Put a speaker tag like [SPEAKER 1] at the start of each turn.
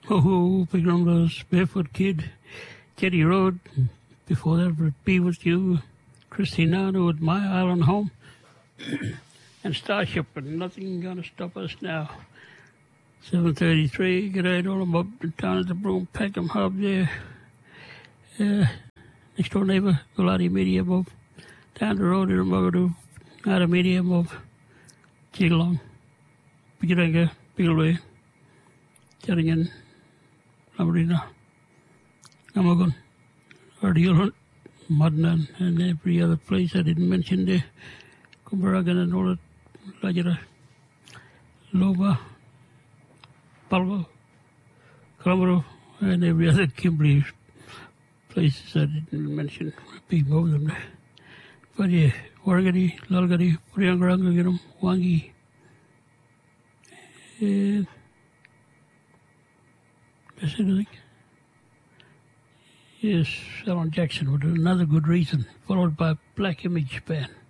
[SPEAKER 1] Oh, Big Numbers, Barefoot Kid, Jetty Road, before that, Be With You, Christinado at My Island Home, and Starship, but nothing gonna stop us now. 7:33, g'day to all them up down at the Broome Peckham Hub there. Next door neighbour, Galati Media above. Down the road in Mugadu, Nada Media above. Jigalong, Bigiranga, Bigalway, Jaringen, Lamarina, Namagun, Ardiolan, Mudnan, and every other place I didn't mention there. Kumbaragan and all that, Lajara, Loba, Palva, Kalamaro, and every other Kimberley places I didn't mention. People over them there. But yeah, Wargadi, Lalgadi, Puriangarangagiram, Wangi, and that's it, I think. Yes, Alan Jackson with another good reason, followed by Black Image Band.